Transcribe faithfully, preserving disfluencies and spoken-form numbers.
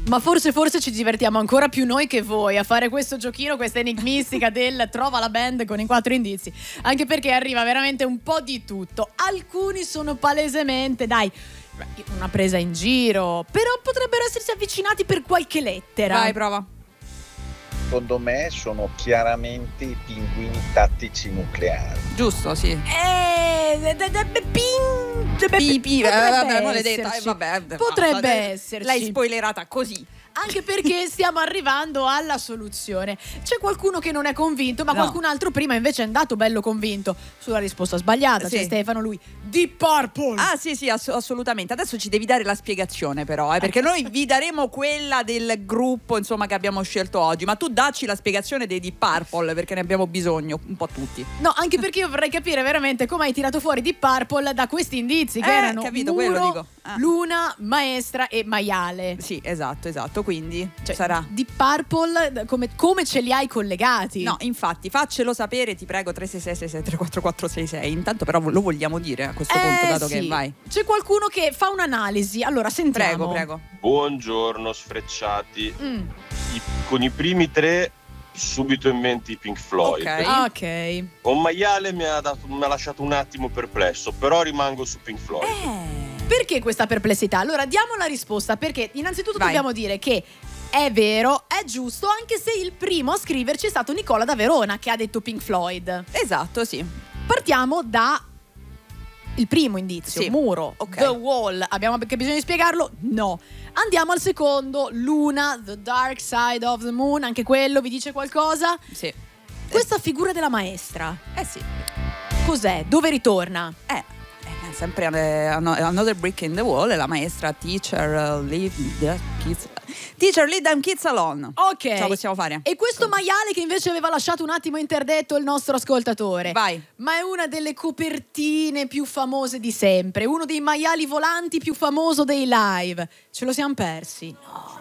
Ma forse forse ci divertiamo ancora più noi che voi a fare questo giochino, questa enigmistica del trova la band con i quattro indizi, anche perché arriva veramente un po' di tutto. Alcuni sono palesemente, dai, una presa in giro, però potrebbero essersi avvicinati per qualche lettera. Vai, prova. Secondo me sono chiaramente i pinguini tattici nucleari. Giusto, sì. Eh, de, de, de, ping, de, Pi, pi, eh, vabbè, maledetta, eh, vabbè, potrebbe basta, esserci. L'hai spoilerata così. Anche perché stiamo arrivando alla soluzione. C'è qualcuno che non è convinto, ma No. qualcun altro prima invece è andato bello convinto sulla risposta sbagliata. Sì. C'è Stefano, lui Deep Purple. Ah sì sì ass- assolutamente. Adesso ci devi dare la spiegazione però eh, perché noi vi daremo quella del gruppo insomma che abbiamo scelto oggi, ma tu dacci la spiegazione dei Deep Purple perché ne abbiamo bisogno un po' tutti. No, anche perché io vorrei capire veramente come hai tirato fuori Deep Purple da questi indizi che Eh, erano capito, Muro, quello dico. Ah. Luna, Maestra e Maiale. Sì, esatto, esatto, quindi Cioè, sarà. Deep Purple come, come ce li hai collegati? No, infatti, faccelo sapere, ti prego, tre sei sei sei sei tre quattro quattro sei sei. Intanto però lo vogliamo dire a questo Eh, punto, dato sì. che vai. C'è qualcuno che fa un'analisi. Allora, sentiamo. Prego, prego. Buongiorno sfrecciati. Mm. I- con i primi tre subito in mente i Pink Floyd. Ok. Ok. Un maiale mi ha, dato- mi ha lasciato un attimo perplesso, però rimango su Pink Floyd. Eh. Perché questa perplessità? Allora, diamo la risposta, perché innanzitutto Vai. dobbiamo dire che è vero, è giusto, anche se il primo a scriverci è stato Nicola da Verona, che ha detto Pink Floyd. Esatto, sì. Partiamo da il primo indizio, Sì. Muro, Ok. The Wall. Abbiamo perché bisogno di spiegarlo? No. Andiamo al secondo, Luna, The Dark Side of the Moon, anche quello vi dice qualcosa? Sì. Questa figura della maestra, Eh sì. cos'è? Dove ritorna? Eh, eh, sempre eh, Another Brick in the Wall, e la maestra teacher uh, lead the kids teacher lead them kids alone. Ok. Ce la possiamo fare. E questo maiale che invece aveva lasciato un attimo interdetto il nostro ascoltatore. Vai. Ma è una delle copertine più famose di sempre, uno dei maiali volanti più famoso dei live. Ce lo siamo persi? No.